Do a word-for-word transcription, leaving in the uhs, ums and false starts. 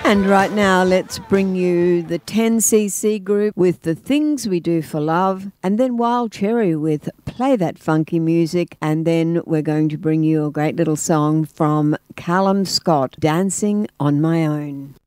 And right now, let's bring you the ten C C group with The Things We Do for Love, and then Wild Cherry with Play That Funky Music, and then we're going to bring you a great little song from Callum Scott, Dancing on My Own.